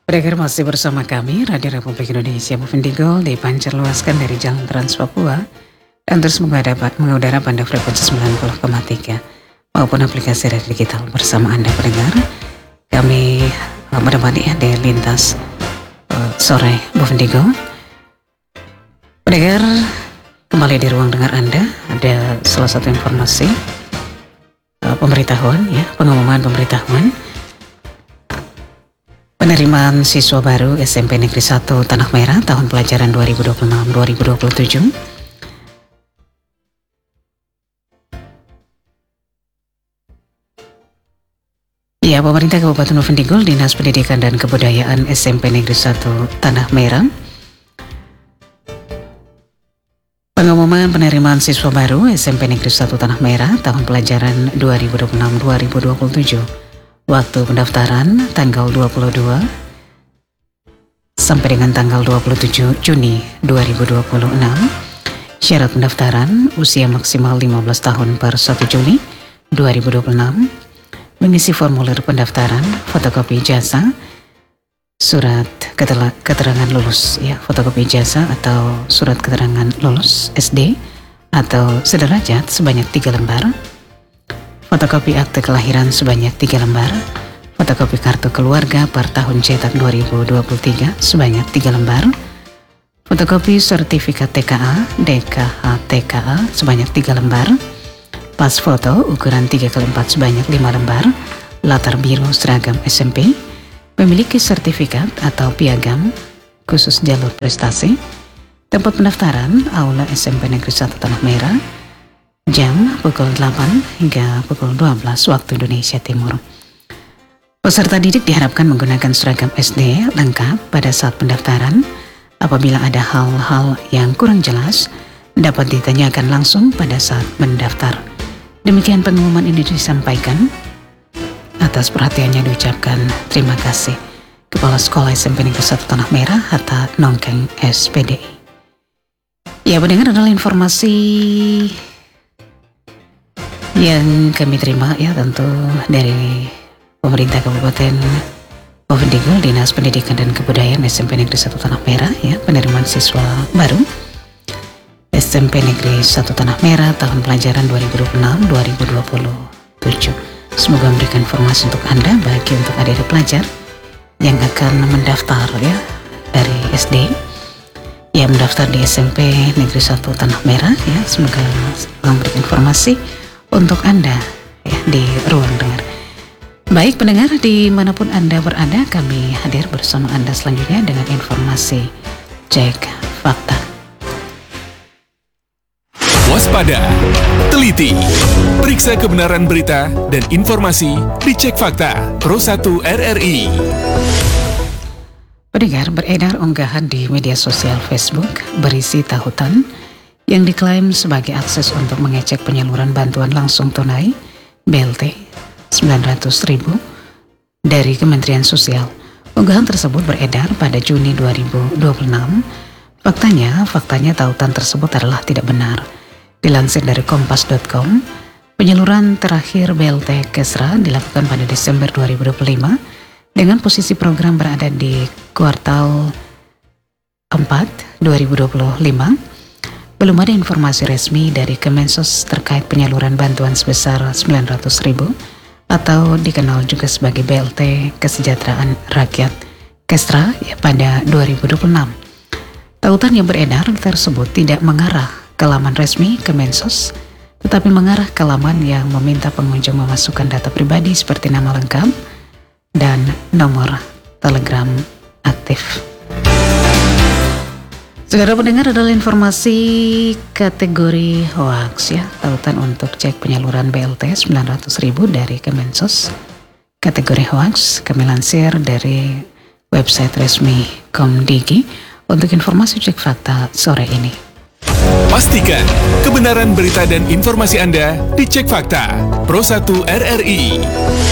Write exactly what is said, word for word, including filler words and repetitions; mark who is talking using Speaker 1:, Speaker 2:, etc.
Speaker 1: Pendengar masih bersama kami, Radio Republik Indonesia Bovendigul dipancarluaskan dari Jalan Trans Papua dan terus menghadapat mengudara pada frekuensi sembilan puluh koma tiga maupun aplikasi radio digital bersama Anda pendengar. Kami uh, menemani di lintas uh, sore Bovendigul. Pendengar, kembali di ruang dengar Anda ada salah satu informasi uh, pemberitahuan ya, pengumuman pemberitahuan. Penerimaan siswa baru S M P Negeri satu Tanah Merah tahun pelajaran dua ribu dua puluh enam dua ribu dua puluh tujuh. Ya, pemerintah Kabupaten Bovendigul, Dinas Pendidikan dan Kebudayaan S M P Negeri satu Tanah Merah. Pengumuman penerimaan siswa baru S M P Negeri satu Tanah Merah tahun pelajaran dua ribu dua puluh enam dua ribu dua puluh tujuh. Waktu pendaftaran tanggal dua puluh dua sampai dengan tanggal dua puluh tujuh Juni dua ribu dua puluh enam. Syarat pendaftaran usia maksimal lima belas tahun per satu Juni dua ribu dua puluh enam. Mengisi formulir pendaftaran, fotokopi ijazah, surat keterangan lulus ya, fotokopi ijazah atau surat keterangan lulus S D atau sederajat sebanyak tiga lembar. Fotokopi akte kelahiran sebanyak tiga lembar, fotokopi kartu keluarga per tahun cetak dua ribu dua puluh tiga sebanyak tiga lembar, fotokopi sertifikat T K A, D K H T K A sebanyak tiga lembar, pas foto ukuran tiga kali empat sebanyak lima lembar, latar biru seragam S M P, memiliki sertifikat atau piagam khusus jalur prestasi, tempat pendaftaran Aula S M P Negeri satu Tanah Merah, jam pukul delapan hingga pukul dua belas waktu Indonesia Timur. Peserta didik diharapkan menggunakan seragam S D lengkap pada saat pendaftaran. Apabila ada hal-hal yang kurang jelas, dapat ditanyakan langsung pada saat mendaftar. Demikian pengumuman ini disampaikan. Atas perhatiannya diucapkan terima kasih Kepala Sekolah S M P Negeri satu Tanah Merah Hatta Nongkeng S P D I. Ya, mendengar adalah informasi yang kami terima ya, tentu dari pemerintah Kabupaten Bovendigul, Dinas Pendidikan dan Kebudayaan S M P Negeri satu Tanah Merah ya, penerimaan siswa baru S M P Negeri satu Tanah Merah tahun pelajaran dua ribu dua puluh enam dua ribu dua puluh tujuh. Semoga memberikan informasi untuk Anda, bagi untuk adik-adik pelajar yang akan mendaftar ya dari S D yang mendaftar di S M P Negeri satu Tanah Merah ya, semoga memberikan informasi untuk Anda ya di ruang dengar. Baik pendengar, dimanapun Anda berada, kami hadir bersama Anda selanjutnya dengan informasi Cek Fakta.
Speaker 2: Waspada, teliti, periksa kebenaran berita dan informasi di Cek Fakta Pro satu R R I.
Speaker 1: Pendengar, beredar unggahan di media sosial Facebook berisi tautan yang diklaim sebagai akses untuk mengecek penyaluran bantuan langsung tunai B L T sembilan ratus ribu dari Kementerian Sosial. Unggahan tersebut beredar pada Juni dua ribu dua puluh enam. Faktanya, faktanya tautan tersebut adalah tidak benar. Dilansir dari kompas titik com, penyaluran terakhir B L T Kesra dilakukan pada Desember dua ribu dua puluh lima dengan posisi program berada di kuartal empat dua ribu dua puluh lima. Belum ada informasi resmi dari Kemensos terkait penyaluran bantuan sebesar sembilan ratus ribu atau dikenal juga sebagai B L T Kesejahteraan Rakyat Kesra ya, pada dua ribu dua puluh enam. Tautan yang beredar tersebut tidak mengarah ke laman resmi Kemensos, tetapi mengarah ke laman yang meminta pengunjung memasukkan data pribadi seperti nama lengkap dan nomor telegram aktif. Saudara pendengar, adalah informasi kategori hoax ya, tautan untuk cek penyaluran B L T sembilan ratus ribu dari Kemensos. Kategori hoax kami lansir dari website resmi Komdigi untuk informasi Cek Fakta sore ini.
Speaker 2: Pastikan kebenaran berita dan informasi Anda di Cek Fakta Pro satu R R I.